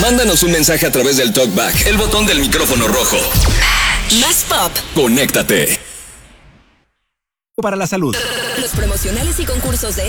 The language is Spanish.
Mándanos un mensaje a través del TalkBack, el botón del micrófono rojo. Más pop. Conéctate. Para la salud. Los promocionales y concursos de